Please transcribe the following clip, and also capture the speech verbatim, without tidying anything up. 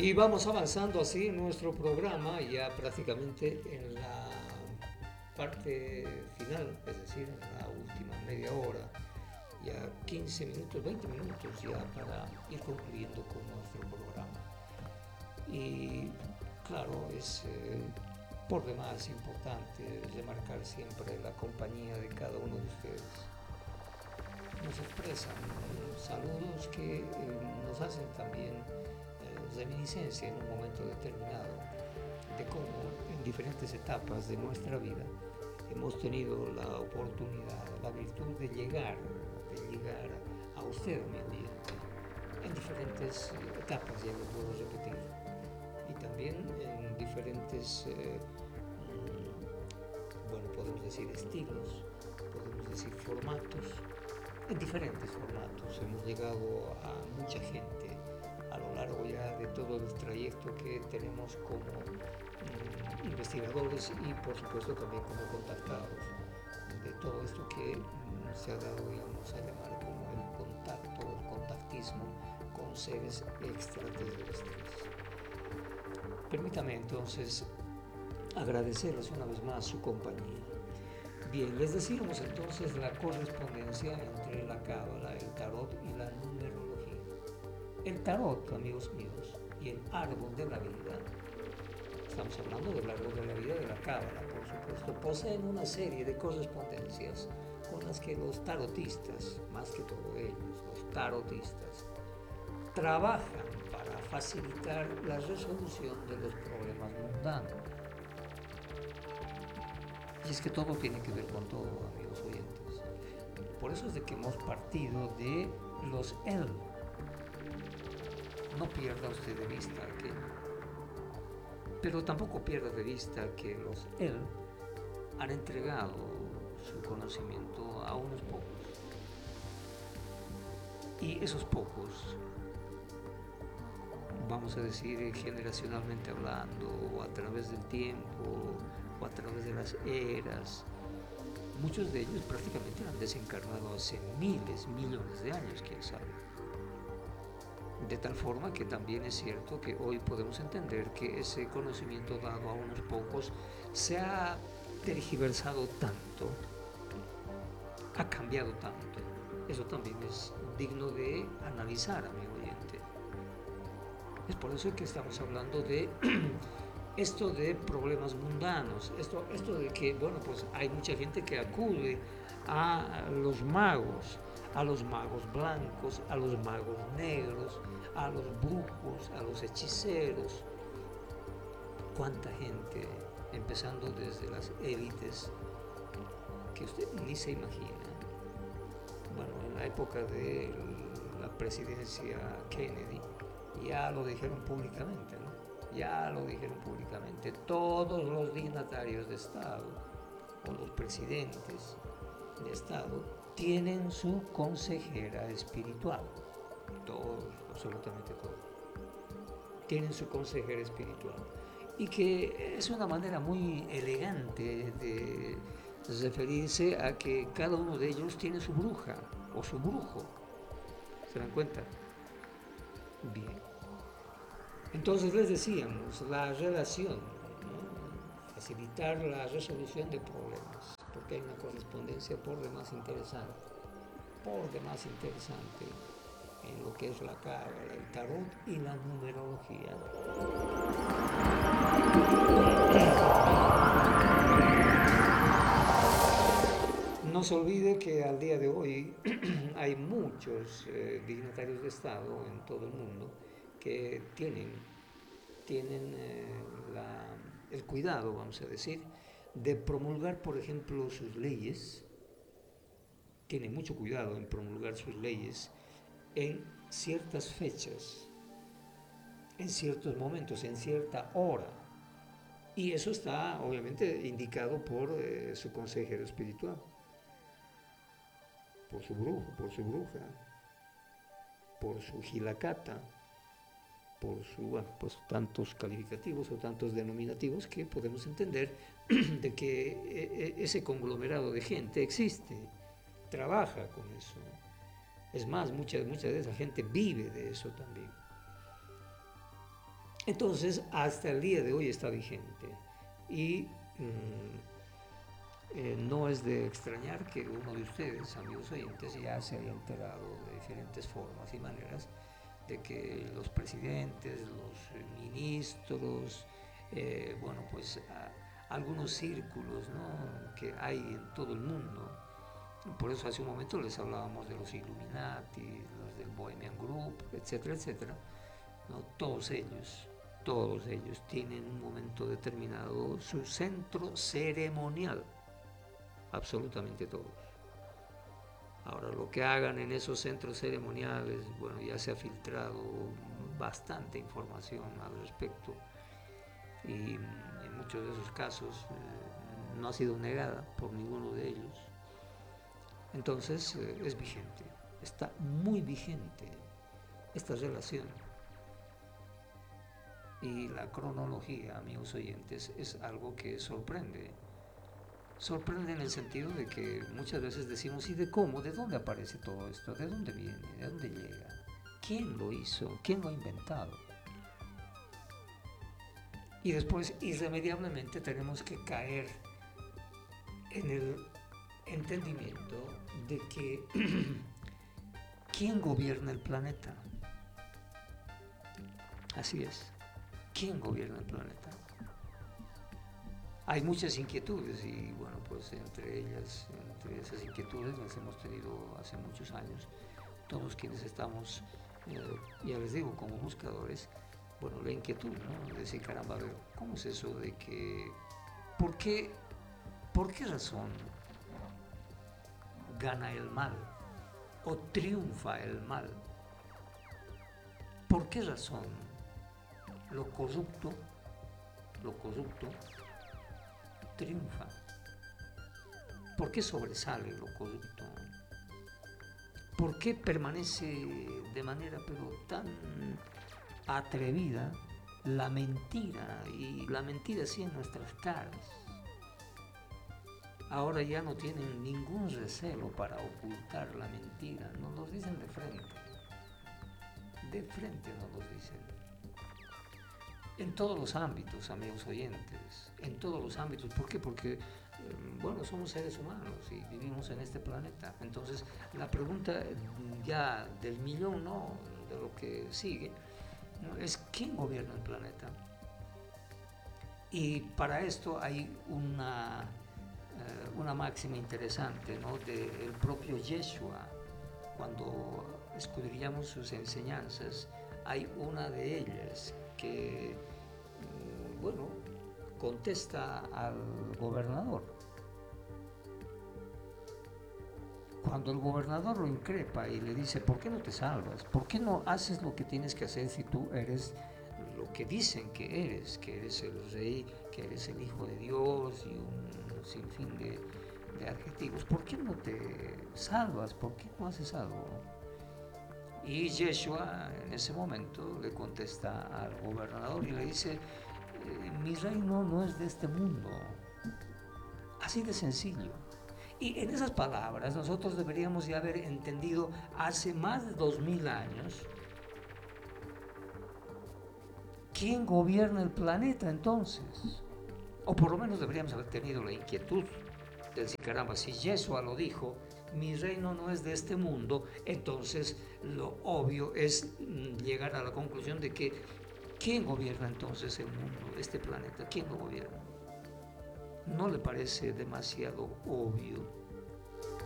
Y vamos avanzando así en nuestro programa, ya prácticamente en la parte final, es decir, en la última media hora, ya quince minutos, veinte minutos ya para ir concluyendo con nuestro programa. Y claro, es eh, por demás importante remarcar siempre la compañía de cada uno de ustedes. Nos expresan eh, saludos que eh, nos hacen también eh, reminiscencia en un momento determinado de cómo en diferentes etapas de nuestra vida hemos tenido la oportunidad, la virtud de llegar, de llegar a usted, mi oyente, en diferentes etapas, ya lo puedo repetir, y también en diferentes, eh, bueno, podemos decir estilos, podemos decir formatos, en diferentes formatos. Hemos llegado a mucha gente a lo largo ya de todo el trayecto que tenemos como mm, investigadores y por supuesto también como contactados de todo esto que mm, se ha dado, digamos, a llamar como el contacto, el contactismo con seres extraterrestres. Permítame entonces agradecerles una vez más su compañía. Bien, les decíamos entonces la correspondencia entre la cábala, el tarot y la numerología. El tarot, amigos míos, y el árbol de la vida, estamos hablando del árbol de la vida de la cábala, por supuesto, poseen una serie de correspondencias con las que los tarotistas, más que todo ellos, los tarotistas, trabajan para facilitar la resolución de los problemas mundanos. Y es que todo tiene que ver con todo, amigos oyentes. Por eso es de que hemos partido de los él. No pierda usted de vista que, pero tampoco pierda de vista que los él han entregado su conocimiento a unos pocos. Y esos pocos, vamos a decir generacionalmente hablando, o a través del tiempo, o a través de las eras, muchos de ellos prácticamente han desencarnado hace miles, millones de años, quién sabe. De tal forma que también es cierto que hoy podemos entender que ese conocimiento dado a unos pocos se ha tergiversado tanto, ha cambiado tanto. Eso también es digno de analizar, amigo oyente. Es por eso que estamos hablando de esto de problemas mundanos, esto, esto de que, bueno, pues hay mucha gente que acude a los magos, a los magos blancos, a los magos negros, a los brujos, a los hechiceros. Cuánta gente, empezando desde las élites, que usted ni se imagina. Bueno, en la época de la presidencia Kennedy, ya lo dijeron públicamente, ¿no? Ya lo dijeron públicamente, todos los dignatarios de Estado o los presidentes de Estado tienen su consejera espiritual, todos, absolutamente todos, tienen su consejera espiritual, y que es una manera muy elegante de referirse a que cada uno de ellos tiene su bruja o su brujo, ¿se dan cuenta? Bien. Entonces les decíamos, la relación, ¿no? Facilitar la resolución de problemas, porque hay una correspondencia por demás interesante, por demás interesante en lo que es la cábala, el tarot y la numerología. No se olvide que al día de hoy hay muchos eh, dignatarios de Estado en todo el mundo que tienen, tienen eh, la, el cuidado, vamos a decir, de promulgar, por ejemplo, sus leyes, tienen mucho cuidado en promulgar sus leyes en ciertas fechas, en ciertos momentos, en cierta hora. Y eso está obviamente indicado por eh, su consejero espiritual, por su brujo, por su bruja, por su gilacata, por su, bueno, pues tantos calificativos o tantos denominativos que podemos entender de que ese conglomerado de gente existe, trabaja con eso. Es más, mucha, mucha de esa gente vive de eso también. Entonces, hasta el día de hoy está vigente. Y mmm, eh, no es de extrañar que uno de ustedes, amigos oyentes, ya se haya enterado de diferentes formas y maneras de que los presidentes, los ministros, eh, bueno, pues a, algunos círculos, ¿no?, que hay en todo el mundo. Por eso hace un momento les hablábamos de los Illuminati, los del Bohemian Group, etcétera, etcétera, ¿no? Todos ellos, todos ellos tienen en un momento determinado su centro ceremonial, absolutamente todos. Ahora, lo que hagan en esos centros ceremoniales, bueno, ya se ha filtrado bastante información al respecto y en muchos de esos casos eh, no ha sido negada por ninguno de ellos. Entonces eh, es vigente, está muy vigente esta relación. Y la cronología, amigos oyentes, es algo que sorprende. Sorprende en el sentido de que muchas veces decimos, ¿y de cómo? ¿De dónde aparece todo esto? ¿De dónde viene? ¿De dónde llega? ¿Quién lo hizo? ¿Quién lo ha inventado? Y después irremediablemente tenemos que caer en el entendimiento de que ¿quién gobierna el planeta? Así es, ¿quién gobierna el planeta? Hay muchas inquietudes y bueno, pues entre ellas, entre esas inquietudes las hemos tenido hace muchos años, todos quienes estamos, eh, ya les digo, como buscadores, bueno, la inquietud, ¿no?, de decir, caramba, a ver, ¿cómo es eso de que, por qué, por qué razón gana el mal o triunfa el mal? ¿Por qué razón lo corrupto, lo corrupto triunfa? ¿Por qué sobresale lo corrupto? ¿Por qué permanece de manera pero tan atrevida la mentira, y la mentira así en nuestras caras? Ahora ya no tienen ningún recelo para ocultar la mentira, nos lo dicen de frente, de frente nos lo dicen. En todos los ámbitos, amigos oyentes, en todos los ámbitos. ¿Por qué? Porque, eh, bueno, somos seres humanos y vivimos en este planeta. Entonces, la pregunta ya del millón, ¿no?, de lo que sigue, ¿no?, es ¿quién gobierna el planeta? Y para esto hay una, eh, una máxima interesante, ¿no?, del propio Yeshua. Cuando escudriñamos sus enseñanzas, hay una de ellas que, bueno, contesta al gobernador. Cuando el gobernador lo increpa y le dice, ¿por qué no te salvas? ¿Por qué no haces lo que tienes que hacer si tú eres lo que dicen que eres? Que eres el rey, que eres el hijo de Dios y un sinfín de, de adjetivos. ¿Por qué no te salvas? ¿Por qué no haces algo? Y Yeshua en ese momento le contesta al gobernador y le dice, mi reino no es de este mundo. Así de sencillo. Y en esas palabras nosotros deberíamos ya haber entendido hace más de dos mil años quién gobierna el planeta entonces. O por lo menos deberíamos haber tenido la inquietud de decir, caramba, si Yeshua lo dijo, mi reino no es de este mundo, entonces lo obvio es llegar a la conclusión de que ¿quién gobierna entonces el mundo, este planeta? ¿Quién lo gobierna? ¿No le parece demasiado obvio